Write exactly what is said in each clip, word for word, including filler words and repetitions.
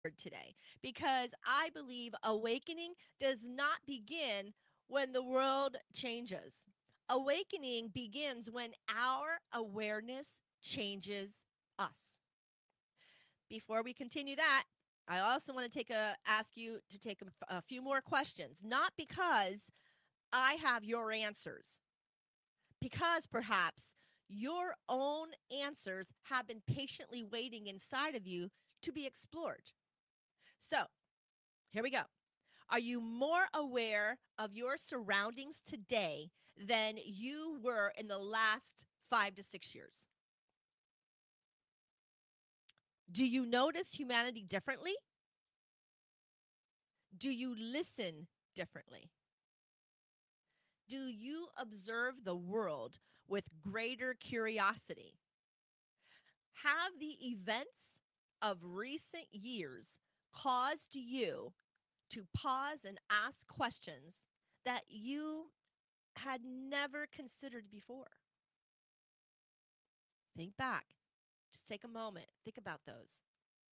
today because I believe awakening does not begin when the world changes. Awakening begins when our awareness changes us. Before we continue that, I also want to take a ask you to take a, a few more questions, not because I have your answers, because perhaps your own answers have been patiently waiting inside of you to be explored. So, here we go. Are you more aware of your surroundings today than you were in the last five to six years? Do you notice humanity differently? Do you listen differently? Do you observe the world with greater curiosity? Have the events of recent years caused you to pause and ask questions that you had never considered before? Think back. Just take a moment. Think about those.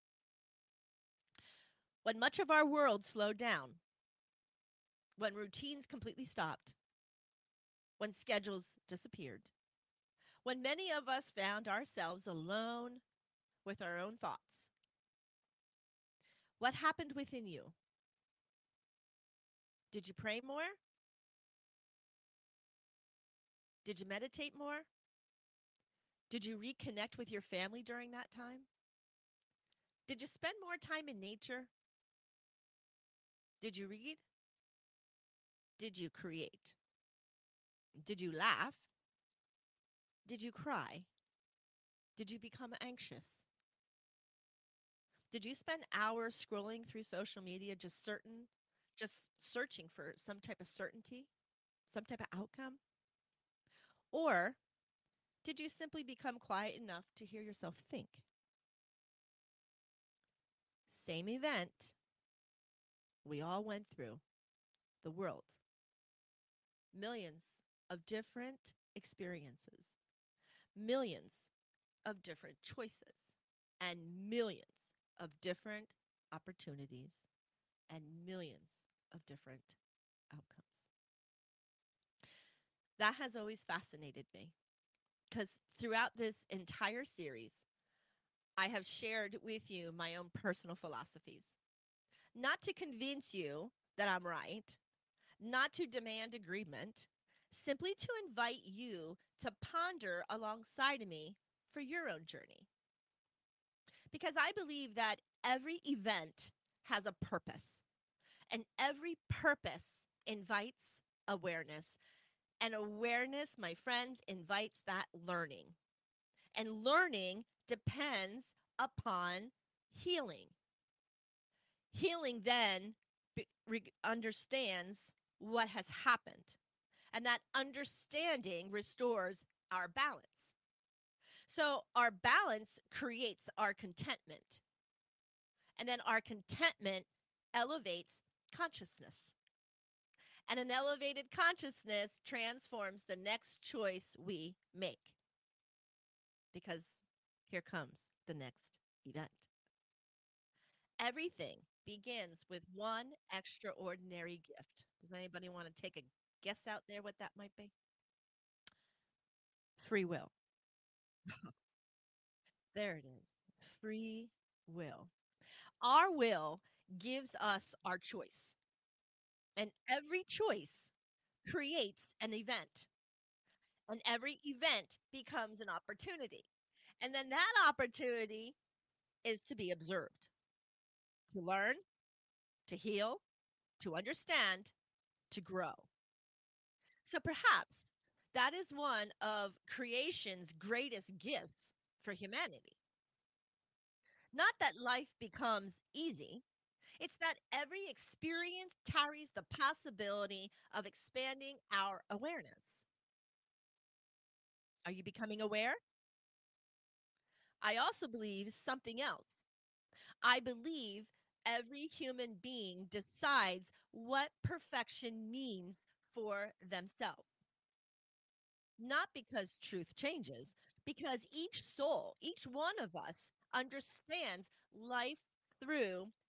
When much of our world slowed down, when routines completely stopped, when schedules disappeared, when many of us found ourselves alone with our own thoughts, what happened within you? Did you pray more? Did you meditate more? Did you reconnect with your family during that time? Did you spend more time in nature? Did you read? Did you create? Did you laugh? Did you cry? Did you become anxious? Did you spend hours scrolling through social media just certain, just searching for some type of certainty, some type of outcome? Or did you simply become quiet enough to hear yourself think? Same event we all went through, the world. Millions of different experiences, millions of different choices, and millions of different opportunities, and millions of different outcomes. That has always fascinated me because throughout this entire series, I have shared with you my own personal philosophies, not to convince you that I'm right, not to demand agreement, simply to invite you to ponder alongside of me for your own journey. Because I believe that every event has a purpose, and every purpose invites awareness. And awareness, my friends, invites that learning. And learning depends upon healing. Healing then be, re, understands what has happened, and that understanding restores our balance. So, our balance creates our contentment, and then our contentment elevates consciousness. And an elevated consciousness transforms the next choice we make. Because here comes the next event. Everything begins with one extraordinary gift. Does anybody want to take a guess out there what that might be? Free will. There it is. Free will. Our will gives us our choice, and every choice creates an event, and every event becomes an opportunity. And then that opportunity is to be observed, to learn, to heal, to understand, to grow. So perhaps that is one of creation's greatest gifts for humanity. Not that life becomes easy, it's that every experience carries the possibility of expanding our awareness. Are you becoming aware? I also believe something else. I believe every human being decides what perfection means for themselves. Not because truth changes, because each soul, each one of us understands life through